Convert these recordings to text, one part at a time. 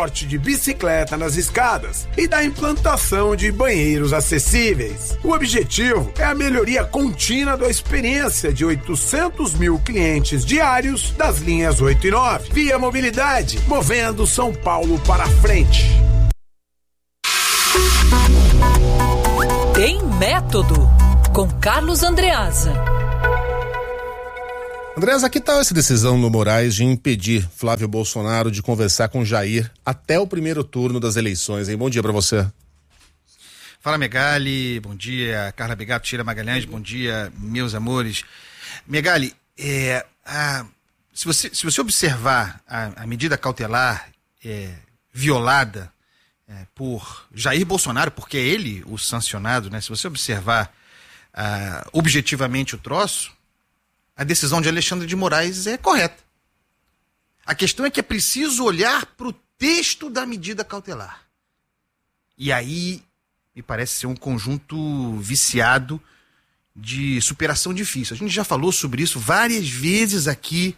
de bicicleta nas escadas e da implantação de banheiros acessíveis. O objetivo é a melhoria contínua da experiência de 800 mil clientes diários das linhas 8 e 9. Via Mobilidade, movendo São Paulo para frente. Tem Método, com Carlos Andreasa. Andreasa, que tal essa decisão no Moraes de impedir Flávio Bolsonaro de conversar com Jair até o primeiro turno das eleições, hein? Bom dia pra você. Fala, Megali, bom dia. Carla Begato, Tira Magalhães, bom dia, meus amores. Megali, se você observar a medida cautelar violada por Jair Bolsonaro, porque é ele o sancionado, né? Se você observar objetivamente o troço, a decisão de Alexandre de Moraes é correta. A questão é que é preciso olhar para o texto da medida cautelar. E aí me parece ser um conjunto viciado de superação difícil. A gente já falou sobre isso várias vezes aqui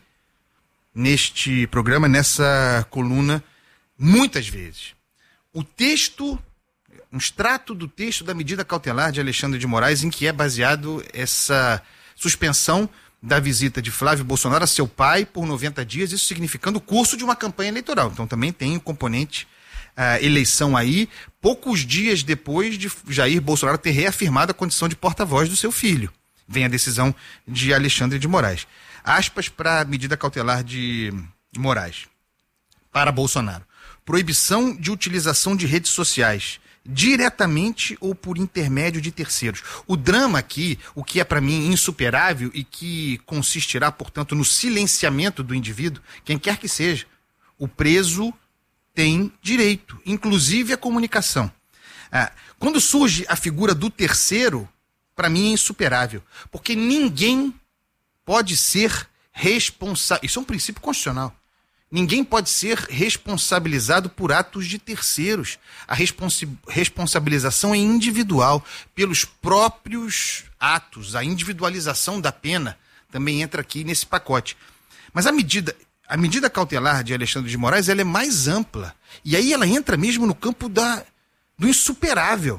neste programa, nessa coluna, muitas vezes. O texto, um extrato do texto da medida cautelar de Alexandre de Moraes, em que é baseado essa suspensão da visita de Flávio Bolsonaro a seu pai por 90 dias, isso significando o curso de uma campanha eleitoral. Então também tem o componente eleição aí, poucos dias depois de Jair Bolsonaro ter reafirmado a condição de porta-voz do seu filho. Vem a decisão de Alexandre de Moraes. Aspas para a medida cautelar de Moraes. Para Bolsonaro. Proibição de utilização de redes sociais, diretamente ou por intermédio de terceiros. O drama aqui, o que é para mim insuperável e que consistirá, portanto, no silenciamento do indivíduo, quem quer que seja, o preso tem direito, inclusive à comunicação. Quando surge a figura do terceiro, para mim é insuperável, porque ninguém pode ser responsável. Isso é um princípio constitucional. Ninguém pode ser responsabilizado por atos de terceiros. A responsabilização é individual, pelos próprios atos. A individualização da pena também entra aqui nesse pacote. Mas a medida cautelar de Alexandre de Moraes, ela é mais ampla. E aí ela entra mesmo no campo do insuperável.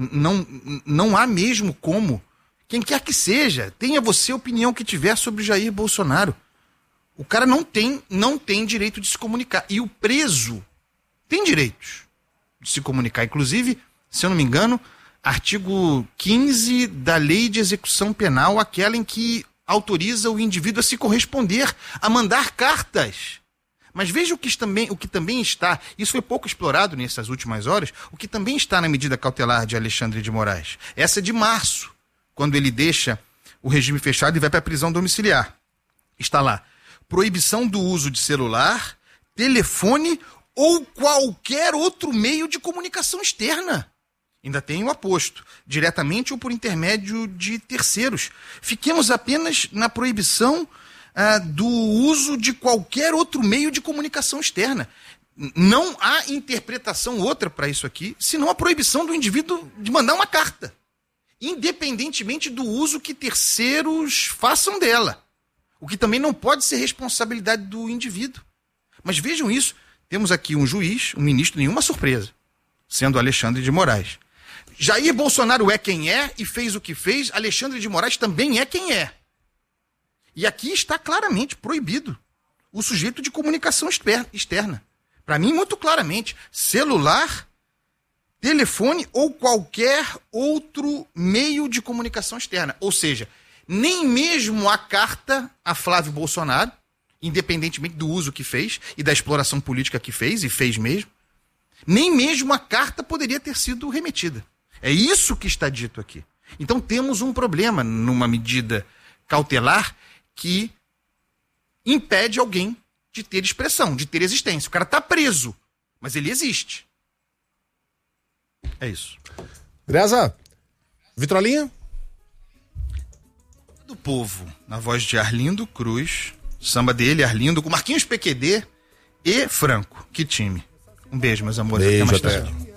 Não há mesmo como. Quem quer que seja, tenha você a opinião que tiver sobre Jair Bolsonaro. O cara não tem direito de se comunicar. E o preso tem direitos de se comunicar. Inclusive, se eu não me engano, artigo 15 da Lei de Execução Penal, aquela em que autoriza o indivíduo a se corresponder, a mandar cartas. Mas veja o que também está, isso foi pouco explorado nessas últimas horas, o que também está na medida cautelar de Alexandre de Moraes. Essa é de março, quando ele deixa o regime fechado e vai para a prisão domiciliar. Está lá. Proibição do uso de celular, telefone ou qualquer outro meio de comunicação externa. Ainda tem o aposto, diretamente ou por intermédio de terceiros. Fiquemos apenas na proibição do uso de qualquer outro meio de comunicação externa. Não há interpretação outra para isso aqui, senão a proibição do indivíduo de mandar uma carta, independentemente do uso que terceiros façam dela. O que também não pode ser responsabilidade do indivíduo. Mas vejam isso, temos aqui um juiz, um ministro, nenhuma surpresa, sendo Alexandre de Moraes. Jair Bolsonaro é quem é e fez o que fez, Alexandre de Moraes também é quem é. E aqui está claramente proibido o sujeito de comunicação externa. Para mim, muito claramente, celular, telefone ou qualquer outro meio de comunicação externa. Ou seja, nem mesmo a carta a Flávio Bolsonaro, independentemente do uso que fez e da exploração política que fez, e fez mesmo, nem mesmo a carta poderia ter sido remetida. É isso que está dito aqui. Então temos um problema numa medida cautelar que impede alguém de ter expressão, de ter existência. O cara está preso, mas ele existe. É isso. Andreasa, Vitrolinha? Do Povo, na voz de Arlindo Cruz, samba dele, Arlindo, com Marquinhos PQD e Franco. Que time. Um beijo, meus amores. Beijo, até mais tarde.